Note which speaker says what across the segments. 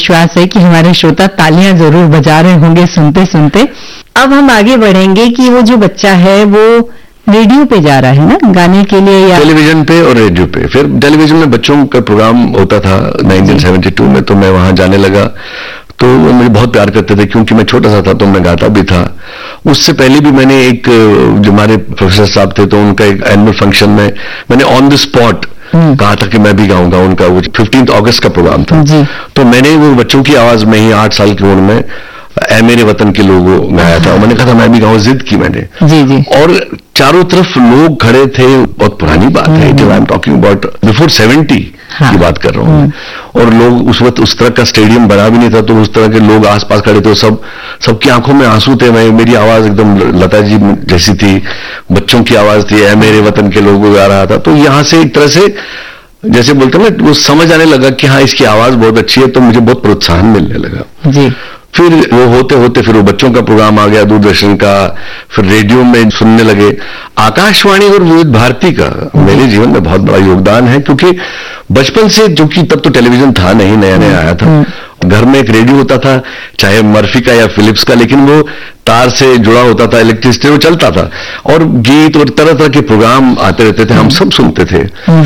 Speaker 1: विश्वास है कि हमारे श्रोता तालियां जरूर बजा रहे होंगे सुनते सुनते। अब हम आगे बढ़ेंगे कि वो जो बच्चा है वो रेडियो पे जा रहा है ना गाने के लिए, या
Speaker 2: टेलीविजन पे और रेडियो पे। फिर टेलीविजन में बच्चों का प्रोग्राम होता था 1972 में, तो मैं वहां जाने लगा। तो वो मुझे बहुत प्यार करते थे क्योंकि मैं छोटा सा था तो मैं गाता भी था। उससे पहले भी मैंने एक जो हमारे प्रोफेसर साहब थे तो उनका एक एनुअल फंक्शन में मैंने ऑन द स्पॉट कहा था कि मैं भी गाऊंगा। उनका वो 15 अगस्त का प्रोग्राम था, तो मैंने वो बच्चों की आवाज में ही 8 साल की उम्र में ऐ मेरे वतन के लोगों गाया था। मैंने कहा था मैं भी गाऊं, जिद की मैंने। और चारों तरफ लोग खड़े थे। बहुत पुरानी बात है, I am talking about before 70 की बात कर रहा हूं। और लोग उस वक्त उस तरह का स्टेडियम बना भी नहीं था, तो उस तरह के लोग आसपास खड़े थे। सबकी आंखों में आंसू थे। मेरी आवाज एकदम लता जी जैसी थी, बच्चों की आवाज थी, ऐ मेरे वतन के लोगों गा रहा था। तो यहां से एक तरह से जैसे बोलते हैं ना, वो समझ आने लगा कि हाँ इसकी आवाज बहुत अच्छी है, तो मुझे बहुत प्रोत्साहन मिलने लगा।
Speaker 1: जी।
Speaker 2: फिर वो होते होते फिर वो बच्चों का प्रोग्राम आ गया दूरदर्शन का, फिर रेडियो में सुनने लगे। आकाशवाणी और विविध भारती का मेरे जीवन में बहुत बड़ा योगदान है, क्योंकि बचपन से, जो कि तब तो टेलीविजन था नहीं, नया नया आया था। घर में एक रेडियो होता था, चाहे मर्फी का या फिलिप्स का, लेकिन वो तार से जुड़ा होता था, इलेक्ट्रिसिटी, वो चलता था। और गीत और तरह तरह के प्रोग्राम आते रहते थे, हम सब सुनते थे।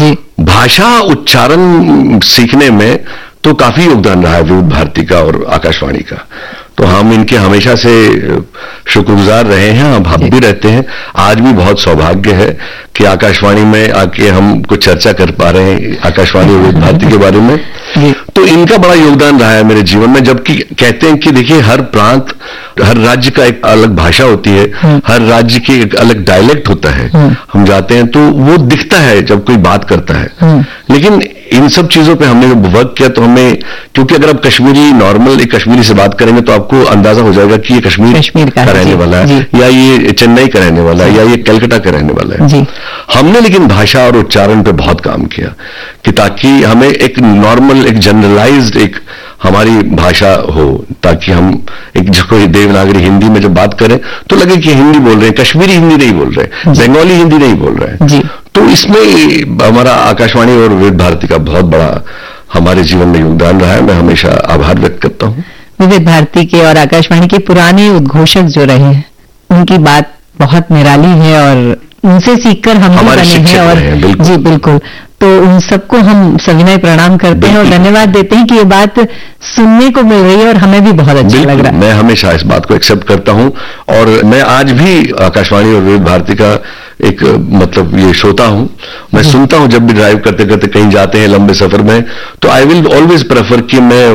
Speaker 2: भाषा उच्चारण सीखने में तो काफी योगदान रहा है विविध भारती का और आकाशवाणी का। तो हम इनके हमेशा से शुक्रगुजार रहे हैं, हम भी रहते हैं। आज भी बहुत सौभाग्य है कि आकाशवाणी में आके हम कुछ चर्चा कर पा रहे हैं आकाशवाणी और विविध भारती के बारे में। तो इनका बड़ा योगदान रहा है मेरे जीवन में। जबकि कहते हैं कि देखिए, हर प्रांत, हर राज्य का एक अलग भाषा होती है, हर राज्य की एक अलग डायलेक्ट होता है। हम जाते हैं तो वो दिखता है जब कोई बात करता है। लेकिन इन सब चीजों पे हमने जब वर्क किया तो हमें, क्योंकि अगर आप कश्मीरी नॉर्मल एक कश्मीरी से बात करेंगे तो आपको अंदाजा हो जाएगा कि ये कश्मीर का रहने वाला है, या ये चेन्नई का रहने वाला है, या ये कलकत्ता का रहने वाला है। हमने लेकिन भाषा और उच्चारण पे बहुत काम किया कि ताकि हमें एक नॉर्मल, एक जनरलाइज्ड एक हमारी भाषा हो, ताकि हम एक जो कोई देवनागरी हिंदी में जब बात करें तो लगे कि हिंदी बोल रहे हैं, कश्मीरी हिंदी नहीं बोल रहे, बंगाली हिंदी नहीं बोल रहे हैं। तो इसमें हमारा आकाशवाणी और विविध भारती का बहुत बड़ा हमारे जीवन में योगदान रहा है। मैं हमेशा आभार व्यक्त करता हूँ।
Speaker 1: विविध भारती के और आकाशवाणी के पुराने उद्घोषक जो रहे हैं, उनकी बात बहुत निराली है और उनसे सीखकर हम भी बने हैं। और जी बिल्कुल, तो उन सबको हम सविनय प्रणाम करते हैं और धन्यवाद देते हैं कि ये बात सुनने को मिल रही है और हमें भी बहुत अच्छा लग रहा है।
Speaker 2: मैं हमेशा इस बात को एक्सेप्ट करता हूं और मैं आज भी आकाशवाणी और विविध भारती का एक मतलब ये श्रोता हूं। मैं सुनता हूं जब भी ड्राइव करते करते कहीं जाते हैं लंबे सफर में, तो आई विल ऑलवेज प्रेफर कि मैं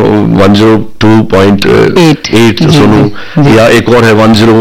Speaker 2: 102.8 सुनूं, या एक और है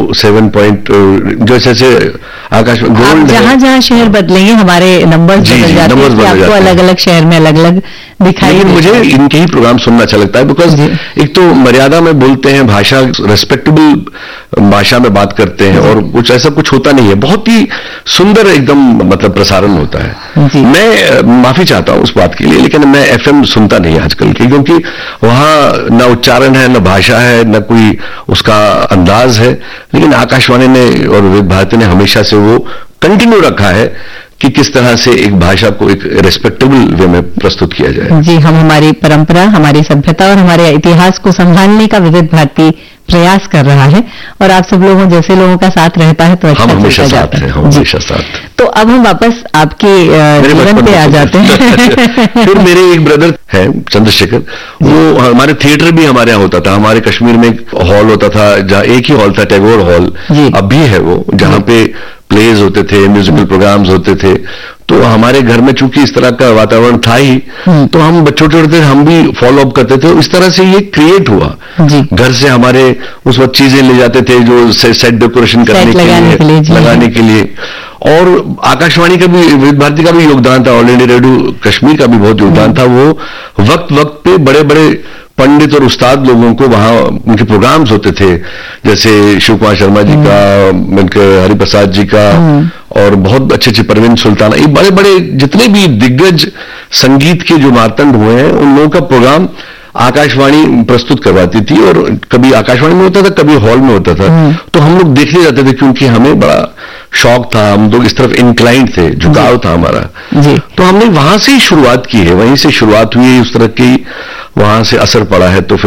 Speaker 2: 107. जैसे आकाशवाणी गोल्ड।
Speaker 1: जहां शहर बदलेंगे हमारे नंबर बदल जाते हैं, आपको अलग अलग शहर में अलग अलग दिखाई।
Speaker 2: लेकिन मुझे इनके ही प्रोग्राम सुनना अच्छा लगता है, बिकॉज एक तो मर्यादा में बोलते हैं, भाषा रेस्पेक्टेबल भाषा में बात करते हैं, और कुछ ऐसा कुछ होता नहीं है, बहुत ही सुंदर एकदम मतलब प्रसारण होता है। मैं माफी चाहता हूं उस बात के लिए, लेकिन मैं एफएम सुनता नहीं आजकल की, क्योंकि वहां न उच्चारण है, न भाषा है, न कोई उसका अंदाज है। लेकिन आकाशवाणी ने और विविध भारती ने हमेशा से वो कंटिन्यू रखा है कि किस तरह से एक भाषा को एक रेस्पेक्टेबल वे में प्रस्तुत किया जाए।
Speaker 1: जी, हम हमारी परंपरा, हमारी सभ्यता और हमारे इतिहास को संभालने का विविध भारती प्रयास कर रहा है, और आप सब लोगों जैसे लोगों का साथ रहता है तो अच्छा
Speaker 2: हम हमेशा साथ हैं, हम हमेशा साथ।
Speaker 1: तो अब हम वापस आपके जीवन पे आ जाते हैं।
Speaker 2: फिर मेरे एक ब्रदर है चंद्रशेखर, वो हमारे थिएटर भी हमारे यहाँ होता था। हमारे कश्मीर में एक हॉल होता था, जहाँ एक ही हॉल था, टैगोर हॉल, अब भी है वो, जहाँ पे प्लेज होते थे, म्यूजिकल प्रोग्राम्स होते थे। तो हमारे घर में चूंकि इस तरह का वातावरण था ही, तो हम छोटे छोटे थे, हम भी फॉलो अप करते थे। इस तरह से ये क्रिएट हुआ। घर से हमारे उस वक्त चीजें ले जाते थे जो सेट डेकोरेशन करने के लिए, लगाने के लिए। और आकाशवाणी का भी, विविध भारती का भी योगदान था, ऑल इंडिया रेडियो कश्मीर का भी बहुत योगदान था। वो वक्त वक्त पे बड़े बड़े पंडित और उस्ताद लोगों को वहां उनके प्रोग्राम्स होते थे, जैसे शिव कुमार शर्मा जी का, उनके हरिप्रसाद जी का, और बहुत अच्छे अच्छे परवीन सुल्ताना, ये बड़े बड़े जितने भी दिग्गज संगीत के जो मार्तंड हुए हैं, उन लोगों का प्रोग्राम आकाशवाणी प्रस्तुत करवाती थी। और कभी आकाशवाणी में होता था, कभी हॉल में होता था। तो हम लोग देखने जाते थे, क्योंकि हमें बड़ा शौक था, हम लोग इस तरफ इंक्लाइंड थे, झुकाव था हमारा। तो हमने वहां से ही शुरुआत की है, वहीं से शुरुआत हुई है, उस तरह की वहां से असर पड़ा है। तो